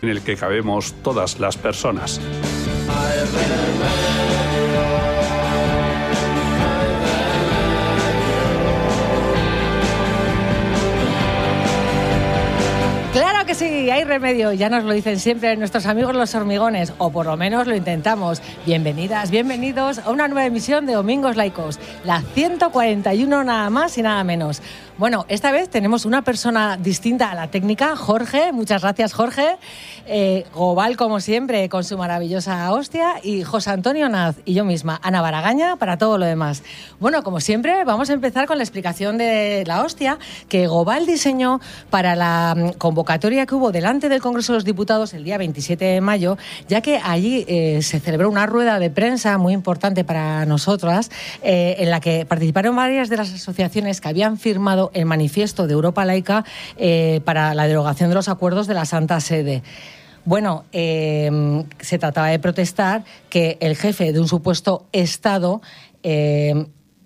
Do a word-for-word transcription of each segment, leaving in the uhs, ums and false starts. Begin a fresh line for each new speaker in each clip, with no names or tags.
en el que cabemos todas las personas.
Claro que sí, hay remedio, ya nos lo dicen siempre nuestros amigos los hormigones, o por lo menos lo intentamos. Bienvenidas, bienvenidos a una nueva emisión de Domingos Laicos, la ciento cuarenta y uno nada más y nada menos. Bueno, esta vez tenemos una persona distinta a la técnica, Jorge, muchas gracias Jorge, eh, Gobal como siempre con su maravillosa hostia y José Antonio Naz y yo misma, Ana Baragaña, para todo lo demás. Bueno, como siempre vamos a empezar con la explicación de la hostia que Gobal diseñó para la convocatoria que hubo delante del Congreso de los Diputados el día veintisiete de mayo, ya que allí eh, se celebró una rueda de prensa muy importante para nosotras, eh, en la que participaron varias de las asociaciones que habían firmado el manifiesto de Europa Laica eh, para la derogación de los acuerdos de la Santa Sede. Bueno, eh, se trataba de protestar que el jefe de un supuesto Estado, eh,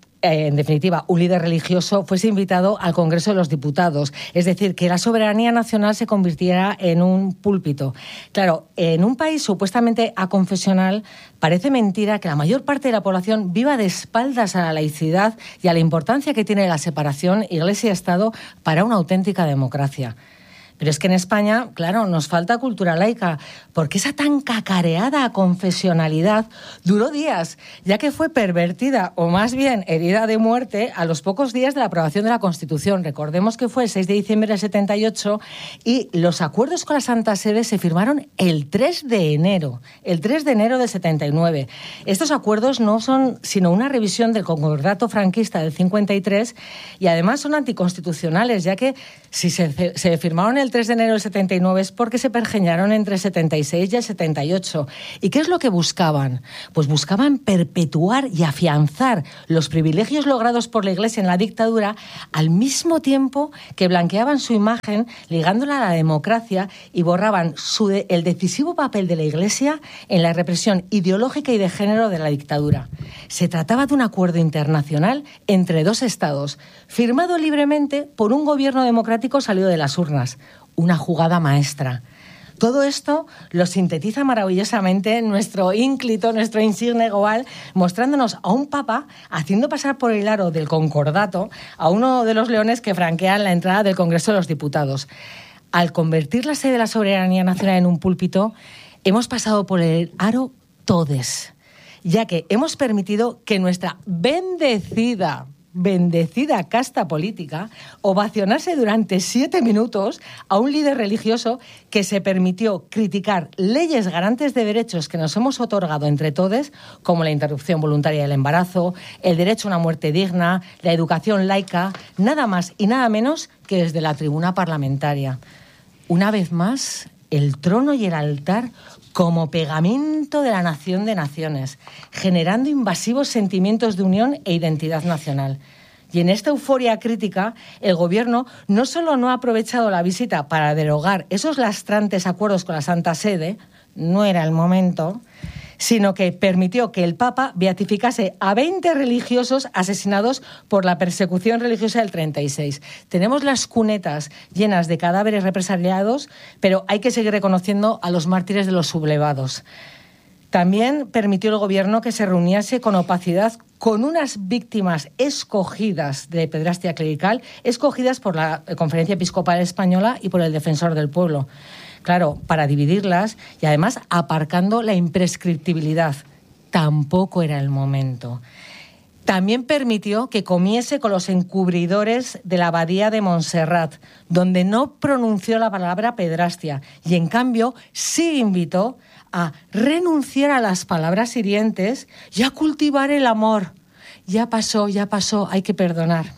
en definitiva, un líder religioso, fuese invitado al Congreso de los Diputados. Es decir, que la soberanía nacional se convirtiera en un púlpito. Claro, en un país supuestamente aconfesional, parece mentira que la mayor parte de la población viva de espaldas a la laicidad y a la importancia que tiene la separación Iglesia-Estado para una auténtica democracia. Pero es que en España, claro, nos falta cultura laica, porque esa tan cacareada confesionalidad duró días, ya que fue pervertida, o más bien herida de muerte, a los pocos días de la aprobación de la Constitución. Recordemos que fue el seis de diciembre del setenta y ocho y los acuerdos con la Santa Sede se firmaron el tres de enero, el tres de enero del setenta y nueve. Estos acuerdos no son sino una revisión del concordato franquista del cincuenta y tres y además son anticonstitucionales, ya que si se, se firmaron el el tres de enero del setenta y nueve es porque se pergeñaron entre el setenta y seis y el setenta y ocho. ¿Y qué es lo que buscaban? Pues buscaban perpetuar y afianzar los privilegios logrados por la Iglesia en la dictadura al mismo tiempo que blanqueaban su imagen ligándola a la democracia y borraban su de, el decisivo papel de la Iglesia en la represión ideológica y de género de la dictadura. Se trataba de un acuerdo internacional entre dos estados, firmado libremente por un gobierno democrático salido de las urnas. Una jugada maestra. Todo esto lo sintetiza maravillosamente nuestro ínclito, nuestro insigne Gobal, mostrándonos a un papa haciendo pasar por el aro del concordato a uno de los leones que franquean la entrada del Congreso de los Diputados. Al convertir la sede de la soberanía nacional en un púlpito, hemos pasado por el aro todes, ya que hemos permitido que nuestra bendecida bendecida casta política ovacionase durante siete minutos a un líder religioso que se permitió criticar leyes garantes de derechos que nos hemos otorgado entre todos, como la interrupción voluntaria del embarazo, el derecho a una muerte digna, la educación laica, nada más y nada menos que desde la tribuna parlamentaria. Una vez más, el trono y el altar como pegamento de la nación de naciones, generando invasivos sentimientos de unión e identidad nacional. Y en esta euforia crítica, el Gobierno no solo no ha aprovechado la visita para derogar esos lastrantes acuerdos con la Santa Sede, no era el momento, sino que permitió que el Papa beatificase a veinte religiosos asesinados por la persecución religiosa del treinta y seis. Tenemos las cunetas llenas de cadáveres represaliados, pero hay que seguir reconociendo a los mártires de los sublevados. También permitió el Gobierno que se reuniese con opacidad con unas víctimas escogidas de pederastia clerical, escogidas por la Conferencia Episcopal Española y por el Defensor del Pueblo. Claro, para dividirlas y además aparcando la imprescriptibilidad. Tampoco era el momento. También permitió que comiese con los encubridores de la abadía de Montserrat, donde no pronunció la palabra pederastia y en cambio sí invitó a renunciar a las palabras hirientes y a cultivar el amor. Ya pasó, ya pasó, hay que perdonar.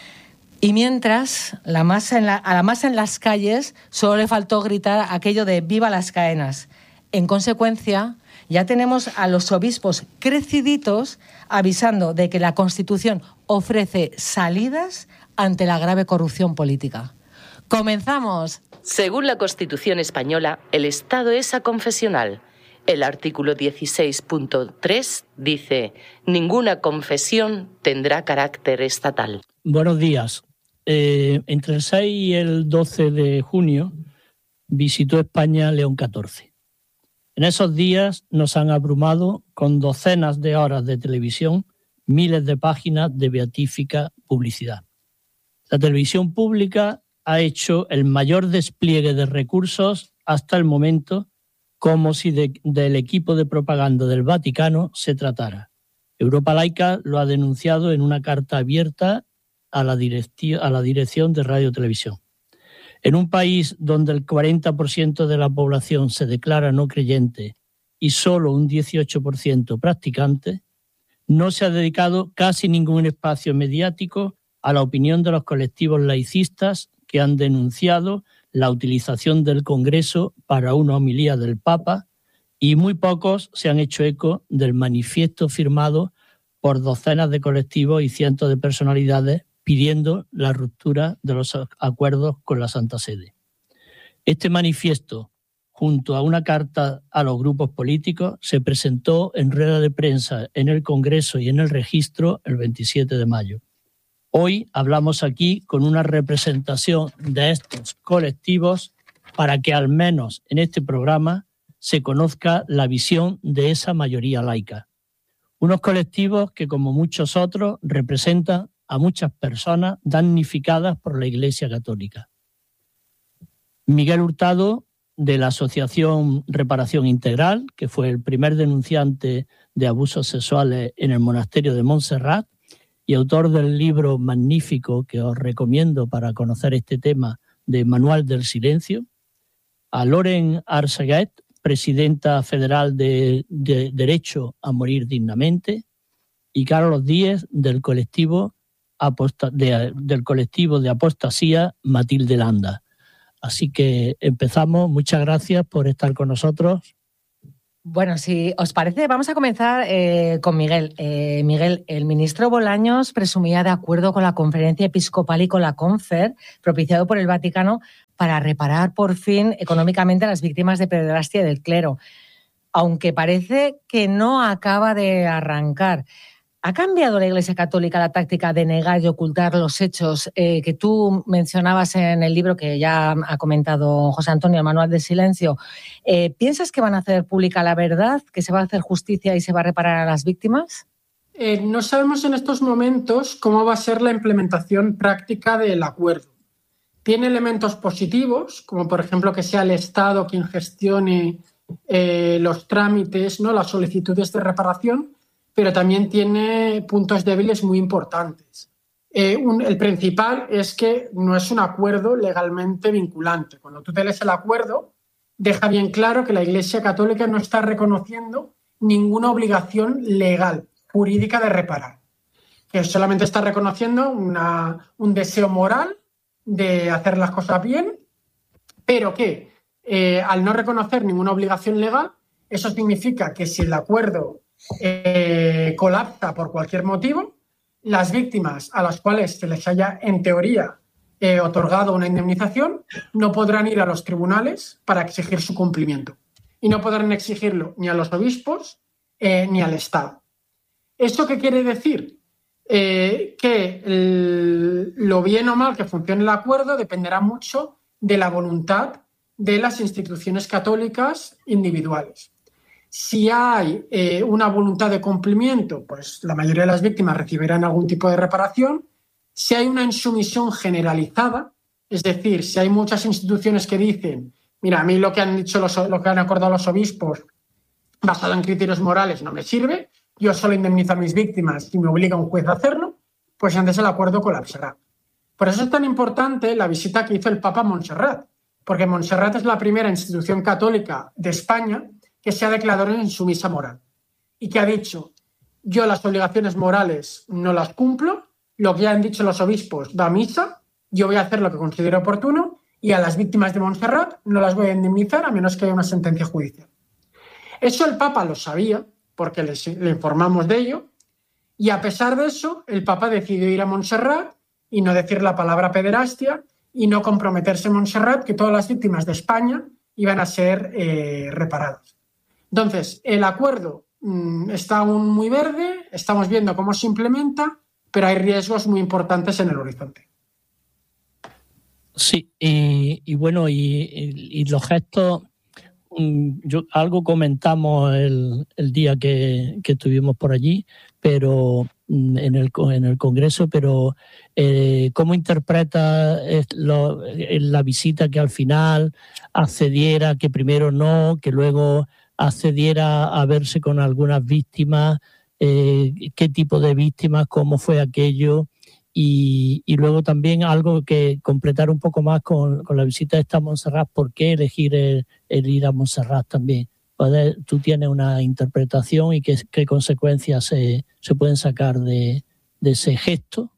Y mientras, la masa en la, a la masa en las calles solo le faltó gritar aquello de «Viva las caenas». En consecuencia, ya tenemos a los obispos creciditos avisando de que la Constitución ofrece salidas ante la grave corrupción política. ¡Comenzamos!
Según la Constitución española, el Estado es aconfesional. El artículo dieciséis punto tres dice: ninguna confesión tendrá carácter estatal.
Buenos días. Eh, entre el seis y el doce de junio visitó España León catorce. En esos días nos han abrumado con docenas de horas de televisión, miles de páginas de beatífica publicidad. La televisión pública ha hecho el mayor despliegue de recursos hasta el momento, como si de, del equipo de propaganda del Vaticano se tratara. Europa Laica lo ha denunciado en una carta abierta a la, directi- a la Dirección de Radio y Televisión. En un país donde el cuarenta por ciento de la población se declara no creyente y solo un dieciocho por ciento practicante, no se ha dedicado casi ningún espacio mediático a la opinión de los colectivos laicistas que han denunciado la utilización del Congreso para una homilía del Papa, y muy pocos se han hecho eco del manifiesto firmado por docenas de colectivos y cientos de personalidades pidiendo la ruptura de los acuerdos con la Santa Sede. Este manifiesto, junto a una carta a los grupos políticos, se presentó en rueda de prensa en el Congreso y en el registro el veintisiete de mayo. Hoy hablamos aquí con una representación de estos colectivos para que al menos en este programa se conozca la visión de esa mayoría laica. Unos colectivos que, como muchos otros, representan a muchas personas damnificadas por la Iglesia Católica. Miguel Hurtado, de la Asociación Reparación Integral, que fue el primer denunciante de abusos sexuales en el monasterio de Montserrat y autor del libro magnífico que os recomiendo para conocer este tema, de Manual del Silencio. A Loren Arseguet, presidenta federal de, de Derecho a Morir Dignamente, y Carlos Díez, del colectivo, aposta, de, del colectivo de apostasía Matilde Landa. Así que empezamos. Muchas gracias por estar con nosotros.
Bueno, si os parece, vamos a comenzar eh, con Miguel. Eh, Miguel, el ministro Bolaños presumía de acuerdo con la Conferencia Episcopal y con la Confer, propiciado por el Vaticano, para reparar por fin económicamente a las víctimas de pederastia del clero, aunque parece que no acaba de arrancar. ¿Ha cambiado la Iglesia Católica la táctica de negar y ocultar los hechos eh, que tú mencionabas en el libro que ya ha comentado José Antonio, el Manual del Silencio? Eh, ¿Piensas que van a hacer pública la verdad, que se va a hacer justicia y se va a reparar a las víctimas?
Eh, no sabemos en estos momentos cómo va a ser la implementación práctica del acuerdo. Tiene elementos positivos, como por ejemplo que sea el Estado quien gestione eh, los trámites, ¿no?, las solicitudes de reparación, pero también tiene puntos débiles muy importantes. Eh, un, el principal es que no es un acuerdo legalmente vinculante. Cuando tú te lees el acuerdo, deja bien claro que la Iglesia Católica no está reconociendo ninguna obligación legal, jurídica de reparar, que solamente está reconociendo una, un deseo moral de hacer las cosas bien, pero que eh, al no reconocer ninguna obligación legal, eso significa que si el acuerdo Eh, colapsa por cualquier motivo, las víctimas a las cuales se les haya, en teoría, eh, otorgado una indemnización, no podrán ir a los tribunales para exigir su cumplimiento. Y no podrán exigirlo ni a los obispos eh, ni al Estado. ¿Esto qué quiere decir? Eh, que el, lo bien o mal que funcione el acuerdo dependerá mucho de la voluntad de las instituciones católicas individuales. Si hay eh, una voluntad de cumplimiento, pues la mayoría de las víctimas recibirán algún tipo de reparación. Si hay una insumisión generalizada, es decir, si hay muchas instituciones que dicen, mira, a mí lo que han dicho los, lo que han acordado los obispos basado en criterios morales no me sirve, yo solo indemnizo a mis víctimas si me obliga un juez a hacerlo, pues antes el acuerdo colapsará. Por eso es tan importante la visita que hizo el Papa a Montserrat, porque Montserrat es la primera institución católica de España que se ha declarado insumisa moral y que ha dicho, yo las obligaciones morales no las cumplo, lo que ya han dicho los obispos da misa, yo voy a hacer lo que considero oportuno y a las víctimas de Montserrat no las voy a indemnizar a menos que haya una sentencia judicial. Eso el Papa lo sabía, porque les, le informamos de ello, y a pesar de eso, el Papa decidió ir a Montserrat y no decir la palabra pederastia y no comprometerse en Montserrat que todas las víctimas de España iban a ser eh, reparadas. Entonces, el acuerdo mmm, está aún muy verde, estamos viendo cómo se implementa, pero hay riesgos muy importantes en el horizonte.
Sí, y, y bueno, y, y, y los gestos, yo, algo comentamos el, el día que, que estuvimos por allí, pero en el, en el Congreso, pero eh, ¿cómo interpreta lo, la visita que al final accediera, que primero no, que luego accediera a verse con algunas víctimas? Eh, ¿Qué tipo de víctimas? ¿Cómo fue aquello? Y, y luego también algo que completar un poco más con, con la visita esta a Montserrat. ¿Por qué elegir el, el ir a Montserrat también? Poder, tú tienes una interpretación y qué, qué consecuencias se, se pueden sacar de, de ese gesto.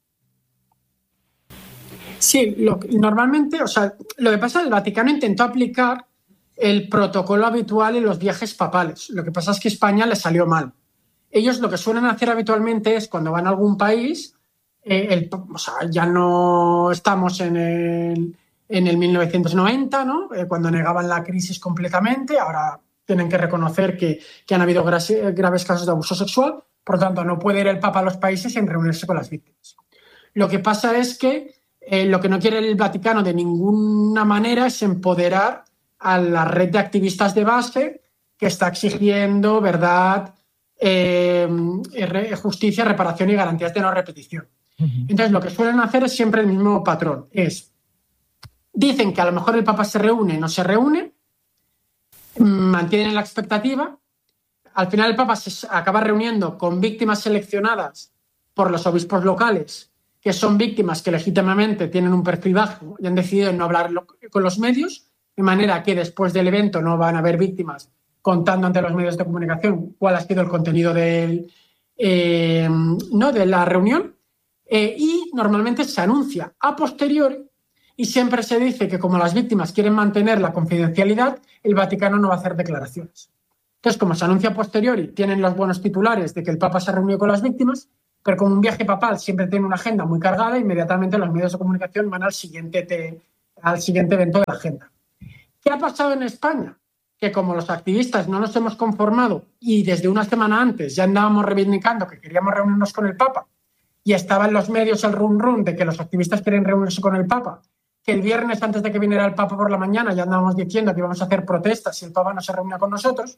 Sí, lo, normalmente, o sea, lo que pasa es que el Vaticano intentó aplicar el protocolo habitual en los viajes papales. Lo que pasa es que a España le salió mal. Ellos lo que suelen hacer habitualmente es cuando van a algún país, eh, el, o sea, ya no estamos en el, en el mil novecientos noventa, ¿no? Eh, cuando negaban la crisis completamente, ahora tienen que reconocer que, que han habido graves, graves casos de abuso sexual, por lo tanto no puede ir el Papa a los países sin reunirse con las víctimas. Lo que pasa es que eh, lo que no quiere el Vaticano de ninguna manera es empoderar a la red de activistas de base que está exigiendo verdad, eh, justicia, reparación y garantías de no repetición. Uh-huh. Entonces lo que suelen hacer es siempre el mismo patrón. Es, dicen que a lo mejor el Papa se reúne, no se reúne, mantienen la expectativa. Al final el Papa se acaba reuniendo con víctimas seleccionadas por los obispos locales, que son víctimas que legítimamente tienen un perfil bajo y han decidido no hablar con los medios, de manera que después del evento no van a haber víctimas contando ante los medios de comunicación cuál ha sido el contenido del, eh, ¿no? de la reunión. Eh, y normalmente se anuncia a posteriori y siempre se dice que como las víctimas quieren mantener la confidencialidad, el Vaticano no va a hacer declaraciones. Entonces, como se anuncia a posteriori, tienen los buenos titulares de que el Papa se reunió con las víctimas, pero como un viaje papal siempre tiene una agenda muy cargada, inmediatamente los medios de comunicación van al siguiente, te, al siguiente evento de la agenda. ¿Qué ha pasado en España? Que como los activistas no nos hemos conformado y desde una semana antes ya andábamos reivindicando que queríamos reunirnos con el Papa y estaba en los medios el rum rum de que los activistas quieren reunirse con el Papa, que el viernes antes de que viniera el Papa por la mañana ya andábamos diciendo que íbamos a hacer protestas si el Papa no se reunía con nosotros,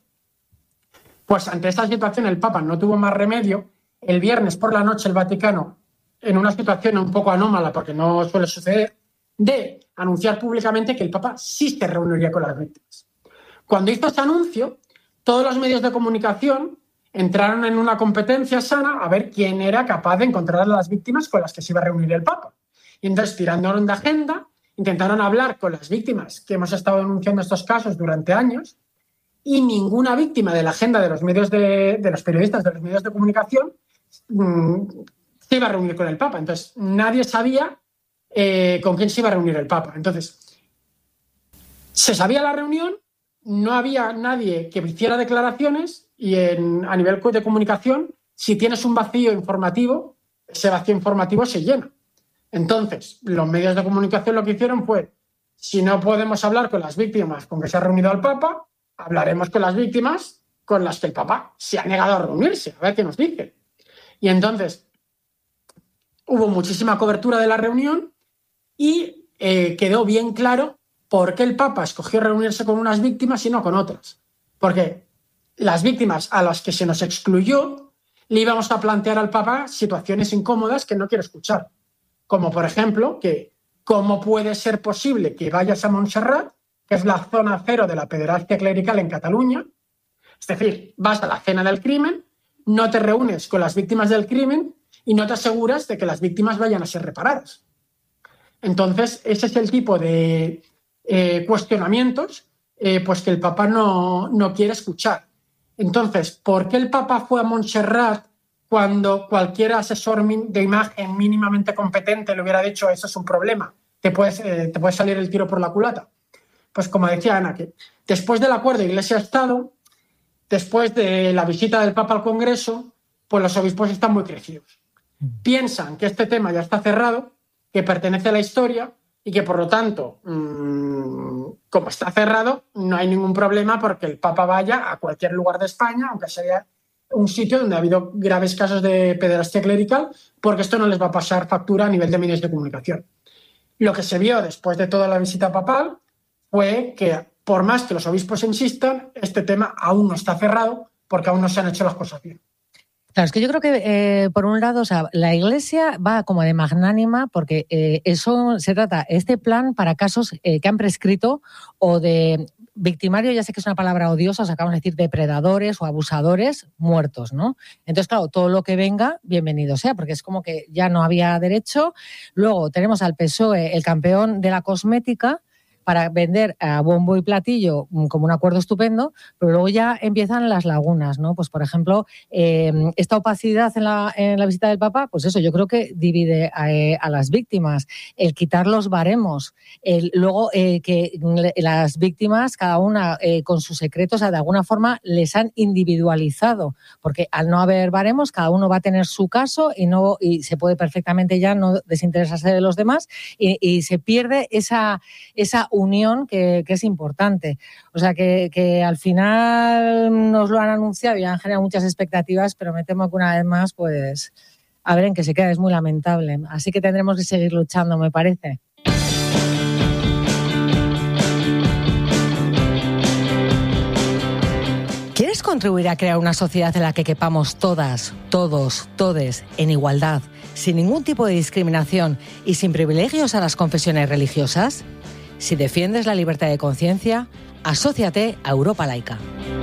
pues ante esta situación el Papa no tuvo más remedio. El viernes por la noche el Vaticano, en una situación un poco anómala porque no suele suceder, de anunciar públicamente que el Papa sí se reuniría con las víctimas. Cuando hizo ese anuncio, todos los medios de comunicación entraron en una competencia sana a ver quién era capaz de encontrar a las víctimas con las que se iba a reunir el Papa. Y entonces, tirando de agenda, intentaron hablar con las víctimas que hemos estado denunciando estos casos durante años y ninguna víctima de la agenda de los medios de, de los periodistas, de los medios de comunicación, mmm, se iba a reunir con el Papa. Entonces, nadie sabía eh, con quién se iba a reunir el Papa. Entonces, se sabía la reunión, no había nadie que hiciera declaraciones y en, a nivel de comunicación, si tienes un vacío informativo, ese vacío informativo se llena. Entonces, los medios de comunicación lo que hicieron fue, si no podemos hablar con las víctimas con que se ha reunido el Papa, hablaremos con las víctimas con las que el Papa se ha negado a reunirse, a ver qué nos dice. Y entonces, hubo muchísima cobertura de la reunión y eh, quedó bien claro por qué el Papa escogió reunirse con unas víctimas y no con otras. Porque las víctimas a las que se nos excluyó le íbamos a plantear al Papa situaciones incómodas que no quiero escuchar. Como, por ejemplo, que cómo puede ser posible que vayas a Montserrat, que es la zona cero de la pederastia clerical en Cataluña. Es decir, vas a la escena del crimen, no te reúnes con las víctimas del crimen y no te aseguras de que las víctimas vayan a ser reparadas. Entonces, ese es el tipo de eh, cuestionamientos eh, pues que el Papa no, no quiere escuchar. Entonces, ¿por qué el Papa fue a Montserrat cuando cualquier asesor de imagen mínimamente competente le hubiera dicho eso es un problema, te puedes, eh, te puede salir el tiro por la culata? Pues como decía Ana, que después del acuerdo Iglesia-Estado, después de la visita del Papa al Congreso, pues los obispos están muy crecidos. Piensan que este tema ya está cerrado, que pertenece a la historia y que, por lo tanto, mmm, como está cerrado, no hay ningún problema porque el Papa vaya a cualquier lugar de España, aunque sea un sitio donde ha habido graves casos de pederastia clerical, porque esto no les va a pasar factura a nivel de medios de comunicación. Lo que se vio después de toda la visita papal fue que, por más que los obispos insistan, este tema aún no está cerrado porque aún no se han hecho las cosas bien.
Claro, es que yo creo que, eh, por un lado, o sea, la Iglesia va como de magnánima porque eh, eso se trata, este plan para casos eh, que han prescrito o de victimario, ya sé que es una palabra odiosa, o sea, acabamos de decir depredadores o abusadores muertos, ¿no? Entonces, claro, todo lo que venga, bienvenido sea, porque es como que ya no había derecho. Luego tenemos al P S O E, el campeón de la cosmética, para vender a bombo y platillo como un acuerdo estupendo, pero luego ya empiezan las lagunas, ¿no? Pues, por ejemplo, eh, esta opacidad en la, en la visita del Papa, pues eso, yo creo que divide a, eh, a las víctimas. El quitar los baremos, el, luego eh, que las víctimas, cada una eh, con sus secretos, o sea, de alguna forma les han individualizado, porque al no haber baremos, cada uno va a tener su caso y, no, y se puede perfectamente ya no desinteresarse de los demás y, y se pierde esa, esa unión que, que es importante. O sea, que, que al final nos lo han anunciado y han generado muchas expectativas, pero me temo que una vez más, pues, a ver en qué se queda, es muy lamentable. Así que tendremos que seguir luchando, me parece. ¿Quieres contribuir a crear una sociedad en la que quepamos todas, todos, todes, en igualdad, sin ningún tipo de discriminación y sin privilegios a las confesiones religiosas? Si defiendes la libertad de conciencia, asóciate a Europa Laica.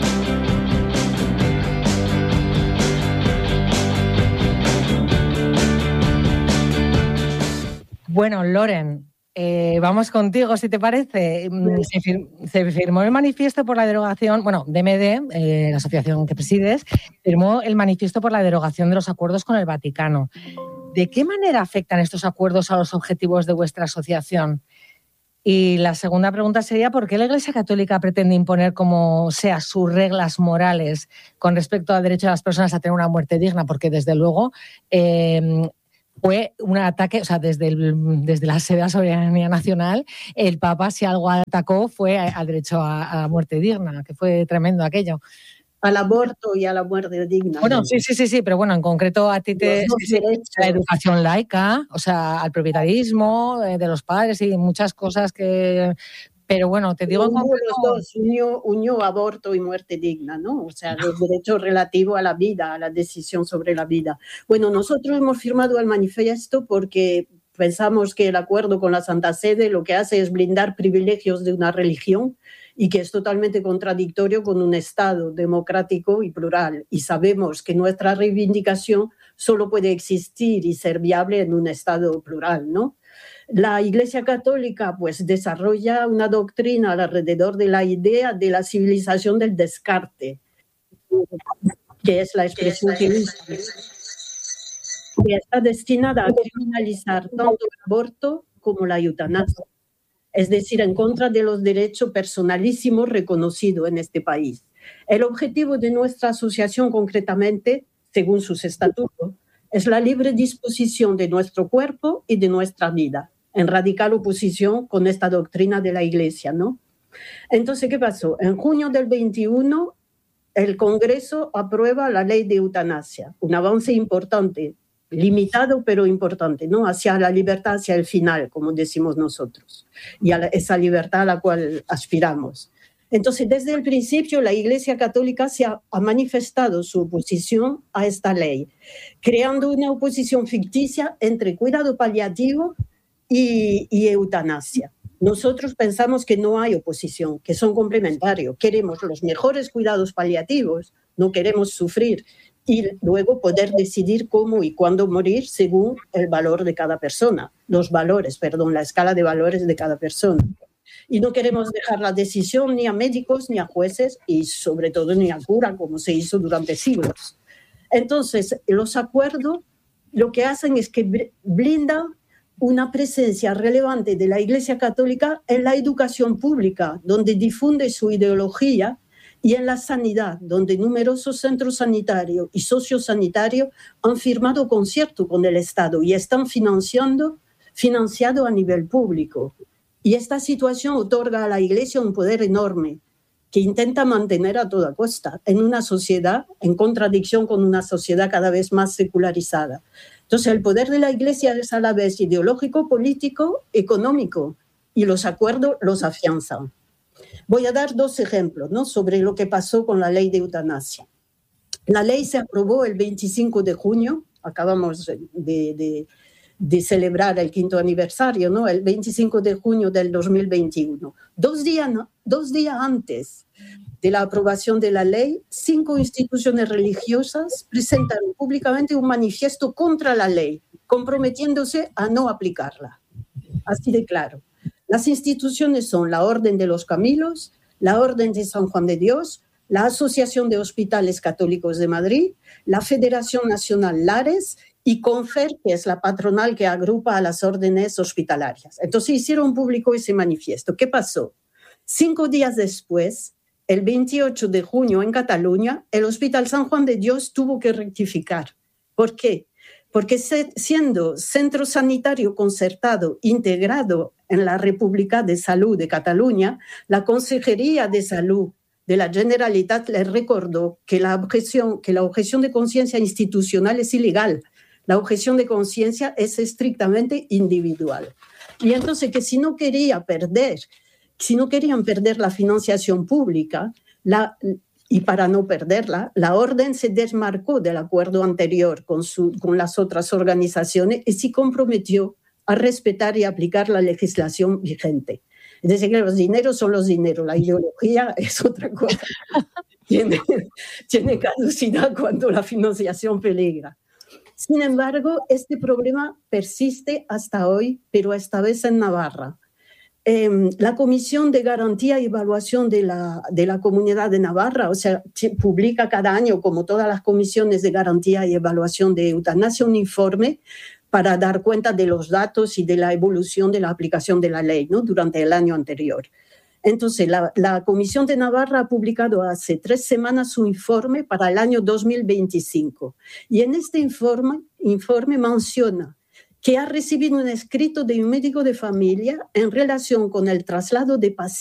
Bueno, Loren, eh, vamos contigo, si te parece. Se, fir- se firmó el manifiesto por la derogación, bueno, D M D, eh, la asociación que presides, firmó el manifiesto por la derogación de los acuerdos con el Vaticano. ¿De qué manera afectan estos acuerdos a los objetivos de vuestra asociación? Y la segunda pregunta sería, ¿por qué la Iglesia Católica pretende imponer como sea sus reglas morales con respecto al derecho de las personas a tener una muerte digna? Porque, desde luego, eh, fue un ataque, o sea, desde, el, desde la sede de la soberanía nacional, el Papa, si algo atacó, fue al derecho a, a la muerte digna, que fue tremendo aquello.
Al aborto y a la muerte digna.
Bueno, sí, sí, sí, sí, pero bueno, en concreto a ti te... Sí, sí, la educación laica, o sea, al propietarismo eh, de los padres y muchas cosas que... Pero bueno, te digo...
Unió los dos, unió, unió aborto y muerte digna, ¿no? O sea, los derechos relativos a la vida, a la decisión sobre la vida. Bueno, nosotros hemos firmado el manifiesto porque pensamos que el acuerdo con la Santa Sede lo que hace es blindar privilegios de una religión y que es totalmente contradictorio con un Estado democrático y plural. Y sabemos que nuestra reivindicación solo puede existir y ser viable en un Estado plural, ¿no? La Iglesia Católica pues, desarrolla una doctrina alrededor de la idea de la civilización del descarte, que es la expresión que usa, que está destinada a criminalizar tanto el aborto como la eutanasia. Es decir, en contra de los derechos personalísimos reconocidos en este país. El objetivo de nuestra asociación, concretamente, según sus estatutos, es la libre disposición de nuestro cuerpo y de nuestra vida, en radical oposición con esta doctrina de la Iglesia, ¿no? Entonces, ¿qué pasó? En junio del veintiuno, el Congreso aprueba la ley de eutanasia, un avance importante, limitado pero importante, ¿no? Hacia la libertad, hacia el final, como decimos nosotros, y a la, esa libertad a la cual aspiramos. Entonces, desde el principio, la Iglesia Católica se ha, ha manifestado su oposición a esta ley, creando una oposición ficticia entre cuidado paliativo y, y eutanasia. Nosotros pensamos que no hay oposición, que son complementarios. Queremos los mejores cuidados paliativos, no queremos sufrir, y luego poder decidir cómo y cuándo morir según el valor de cada persona, los valores, perdón, la escala de valores de cada persona. Y no queremos dejar la decisión ni a médicos ni a jueces y sobre todo ni a cura, como se hizo durante siglos. Entonces, los acuerdos lo que hacen es que blindan una presencia relevante de la Iglesia Católica en la educación pública, donde difunde su ideología, y en la sanidad, donde numerosos centros sanitarios y sociosanitarios han firmado concierto con el Estado y están financiando, financiado a nivel público. Y esta situación otorga a la Iglesia un poder enorme que intenta mantener a toda costa en una sociedad en contradicción con una sociedad cada vez más secularizada. Entonces, el poder de la Iglesia es a la vez ideológico, político, económico, y los acuerdos los afianzan. Voy a dar dos ejemplos, ¿no?, sobre lo que pasó con la ley de eutanasia. La ley se aprobó el veinticinco de junio, acabamos de, de, de celebrar el quinto aniversario, ¿no?, el veinticinco de junio del dos mil veintiuno. Dos días, dos días antes de la aprobación de la ley, cinco instituciones religiosas presentaron públicamente un manifiesto contra la ley, comprometiéndose a no aplicarla. Así de claro. Las instituciones son la Orden de los Camilos, la Orden de San Juan de Dios, la Asociación de Hospitales Católicos de Madrid, la Federación Nacional Lares y Confer, que es la patronal que agrupa a las órdenes hospitalarias. Entonces hicieron público ese manifiesto. ¿Qué pasó? Cinco días después, el veintiocho de junio en Cataluña, el Hospital San Juan de Dios tuvo que rectificar. ¿Por qué? Porque siendo centro sanitario concertado integrado en la República de Salud de Cataluña, la Consejería de Salud de la Generalitat les recordó que la objeción, que la objeción de conciencia institucional es ilegal. La objeción de conciencia es estrictamente individual. Y entonces que si no quería perder, si no querían perder la financiación pública, la y para no perderla, la orden se desmarcó del acuerdo anterior con, su, con las otras organizaciones y se comprometió a respetar y aplicar la legislación vigente. Es decir, que los dineros son los dineros, la ideología es otra cosa. tiene, tiene caducidad cuando la financiación peligra. Sin embargo, este problema persiste hasta hoy, pero esta vez en Navarra. Eh, la Comisión de Garantía y Evaluación de la, de la Comunidad de Navarra, o sea, publica cada año, como todas las comisiones de garantía y evaluación de eutanasia, un informe para dar cuenta de los datos y de la evolución de la aplicación de la ley, ¿no?, durante el año anterior. Entonces, la, la Comisión de Navarra ha publicado hace tres semanas su informe para el año dos mil veinticinco. Y en este informe, informe menciona que ha recibido un escrito de un médico de familia en relación con el traslado de pacientes